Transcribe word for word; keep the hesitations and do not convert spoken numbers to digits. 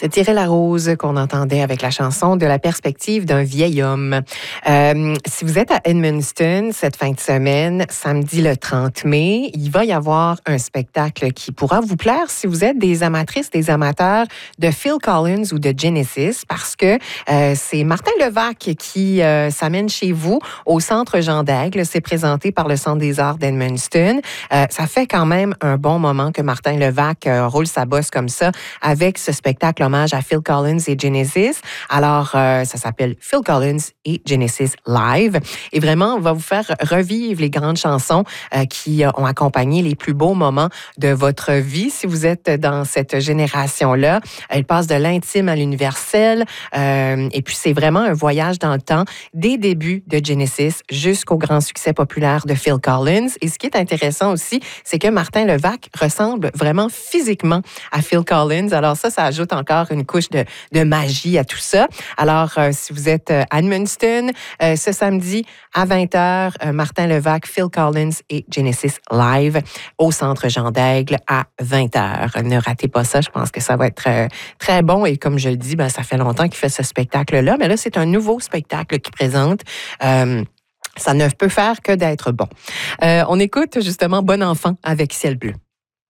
C'est Thierry Larose qu'on entendait avec la chanson de la perspective d'un vieil homme. Euh, si vous êtes à Edmundston cette fin de semaine, samedi le trente mai, il va y avoir un spectacle qui pourra vous plaire si vous êtes des amatrices, des amateurs de Phil Collins ou de Genesis, parce que euh, c'est Martin Levac qui euh, s'amène chez vous au Centre Jean d'Aigle. C'est présenté par le Centre des arts d'Edmundston. Euh, ça fait quand même un bon moment que Martin Levac euh, roule sa bosse comme ça avec ce spectacle hommage à Phil Collins et Genesis. Alors, euh, ça s'appelle Phil Collins et Genesis Live. Et vraiment, on va vous faire revivre les grandes chansons euh, qui euh, ont accompagné les plus beaux moments de votre vie. Si vous êtes dans cette génération-là, elle passe de l'intime à l'universel. Euh, et puis, c'est vraiment un voyage dans le temps, des débuts de Genesis jusqu'au grand succès populaire de Phil Collins. Et ce qui est intéressant aussi, c'est que Martin Levac ressemble vraiment physiquement à Phil Collins. Alors ça, ça ajoute encore une couche de, de magie à tout ça. Alors, euh, si vous êtes à Edmundston, euh, ce samedi à vingt heures, euh, Martin Levac, Phil Collins et Genesis Live au Centre Jean d'Aigle à vingt heures. Ne ratez pas ça, je pense que ça va être euh, très bon. Et comme je le dis, ben, ça fait longtemps qu'il fait ce spectacle-là, mais là, c'est un nouveau spectacle qu'il présente. Euh, ça ne peut faire que d'être bon. Euh, on écoute justement Bon enfant avec Ciel bleu.